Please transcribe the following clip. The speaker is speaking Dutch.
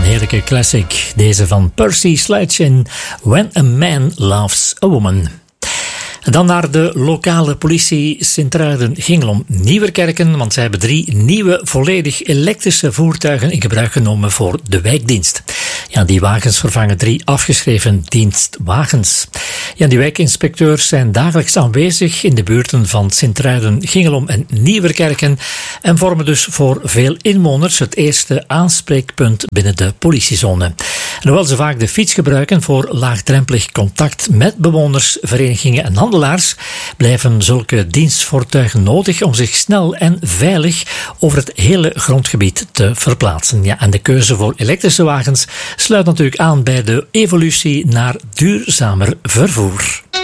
heerlijke classic. Deze van Percy Sledge in When a Man Loves a Woman. Dan naar de lokale politie Sint-Truiden-Ginchelom-Nieuwerkerken, want zij hebben 3 nieuwe volledig elektrische voertuigen in gebruik genomen voor de wijkdienst. Ja, die wagens vervangen 3 afgeschreven dienstwagens. Ja, die wijkinspecteurs zijn dagelijks aanwezig in de buurten van Sint-Truiden-Ginchelom en Nieuwerkerken en vormen dus voor veel inwoners het eerste aanspreekpunt binnen de politiezone. En hoewel ze vaak de fiets gebruiken voor laagdrempelig contact met bewoners, verenigingen en handelaars, blijven zulke dienstvoertuigen nodig om zich snel en veilig over het hele grondgebied te verplaatsen. Ja, en de keuze voor elektrische wagens sluit natuurlijk aan bij de evolutie naar duurzamer vervoer.